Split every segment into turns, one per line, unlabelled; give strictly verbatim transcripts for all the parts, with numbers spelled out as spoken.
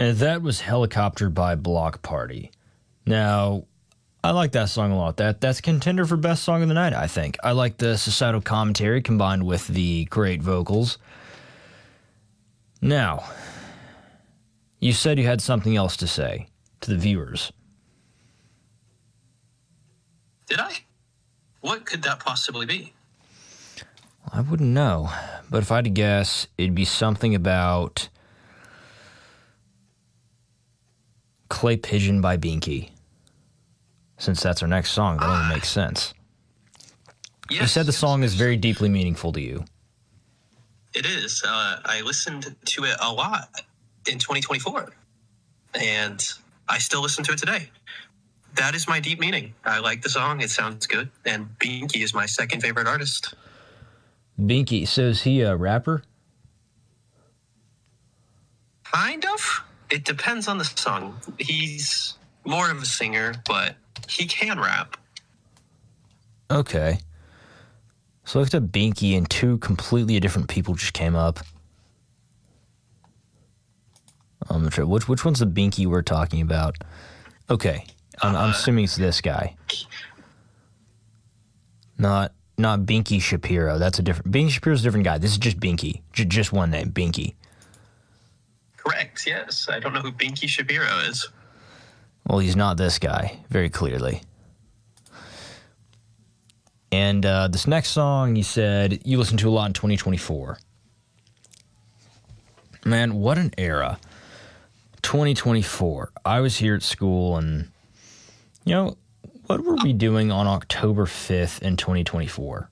And that was Helicopter by Block Party. Now, I like that song a lot. That That's a contender for best song of the night, I think. I like the societal commentary combined with the great vocals. Now, you said you had something else to say to the viewers.
Did I? What could that possibly be?
I wouldn't know, but if I had to guess, it'd be something about Clay Pigeon by Binky. Since that's our next song, that only makes sense.
Yes,
you said the song
yes,
is very deeply meaningful to you.
It is. Uh, I listened to it a lot in twenty twenty-four, and I still listen to it today. That is my deep meaning. I like the song. It sounds good, and Binky is my second favorite artist.
Binky, so is he a rapper?
Kind of. It depends on the song. He's more of a singer, but he can rap.
Okay. So I looked up Binky and two completely different people just came up. Um, which which one's the Binky we're talking about? Okay, I'm, uh, I'm assuming it's this guy. Not not Binky Shapiro. That's a different. Binky Shapiro's a different guy. This is just Binky. J- just one name, Binky.
Correct. Yes, I don't know who Binky Shapiro is.
Well, he's not this guy, very clearly. And uh, this next song, you said you listened to a lot in twenty twenty-four. Man, what an era. twenty twenty-four. I was here at school, and, you know, what were we doing on October fifth in twenty twenty-four?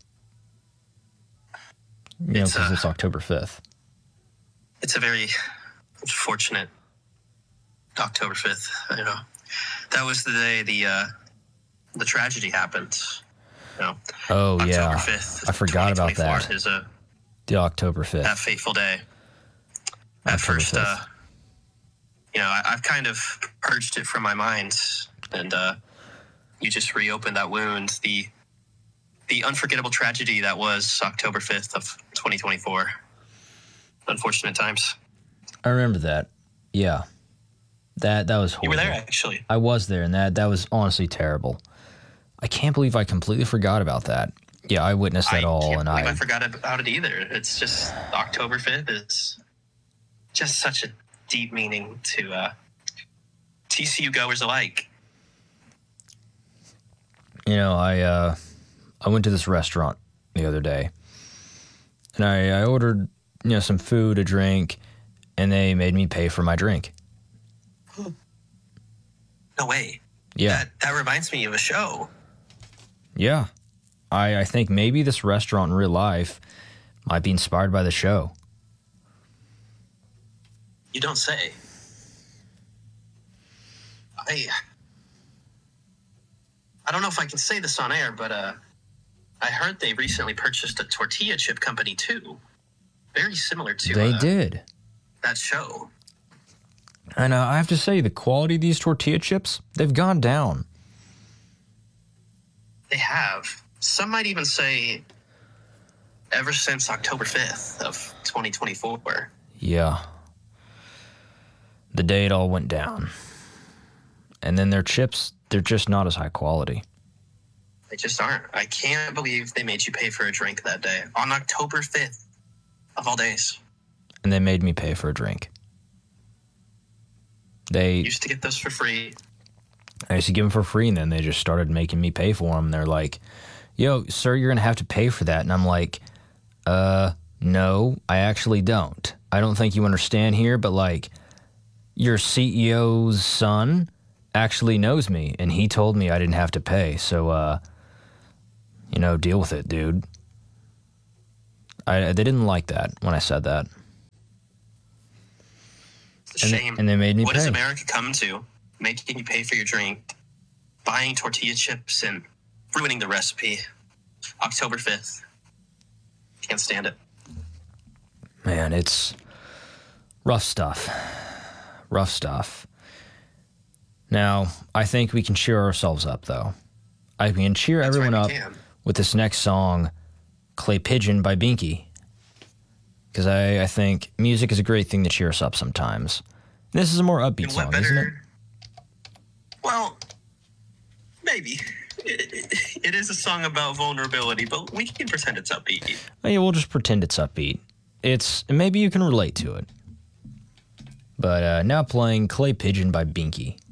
You know, because it's, uh, it's October fifth.
It's a very fortunate October fifth, you know. That was the day the uh, the tragedy happened. You know,
oh,
October
yeah.
fifth,
I forgot about that.
Is a,
the October fifth.
That fateful day. At
October
first, uh, you know, I, I've kind of purged it from my mind, and uh, you just reopened that wound. The the unforgettable tragedy that was October fifth of twenty twenty-four. Unfortunate times.
I remember that. Yeah. That that was horrible.
You were there, actually.
I was there, and that, that was honestly terrible. I can't believe I completely forgot about that. Yeah, I witnessed that
I
all,
can't
and
believe
I...
I forgot about it either. It's just October fifth is just such a deep meaning to uh, T C U goers alike.
You know, I uh, I went to this restaurant the other day, and I, I ordered, you know, some food, a drink, and they made me pay for my drink.
No way.
Yeah.
That, that reminds me of a show.
Yeah. I, I think maybe this restaurant in real life might be inspired by the show.
You don't say. I I don't know if I can say this on air, but uh, I heard they recently purchased a tortilla chip company too. Very similar to
They
uh,
did.
that show.
And uh, I have to say, the quality of these tortilla chips, they've gone down.
They have. Some might even say ever since October fifth of twenty twenty-four.
Yeah. The day it all went down. And then their chips, they're just not as high quality.
They just aren't. I can't believe they made you pay for a drink that day. On October fifth of all days.
And they made me pay for a drink. They
used to get those for free.
I used to give them for free, and then they just started making me pay for them. They're like, yo, sir, you're going to have to pay for that. And I'm like, uh, no, I actually don't. I don't think you understand here, but like, your C E O's son actually knows me, and he told me I didn't have to pay. So, uh, you know, deal with it, dude. I They didn't like that when I said that.
It's a
and
shame.
They, and they made me
what
pay.
What does America come to? Making you pay for your drink, buying tortilla chips, and ruining the recipe. October fifth. Can't stand it.
Man, it's rough stuff. Rough stuff. Now, I think we can cheer ourselves up, though. I can cheer
That's
everyone
right,
up
we can.
with this next song, Clay Pigeon by Binky. Because I, I think music is a great thing to cheer us up sometimes. This is a more upbeat
And what
song,
better?
isn't it?
Well, maybe. It, it is a song about vulnerability, but we can pretend it's upbeat.
Oh, yeah, we'll just pretend it's upbeat. It's maybe you can relate to it. But uh, now playing Clay Pigeon by Binky.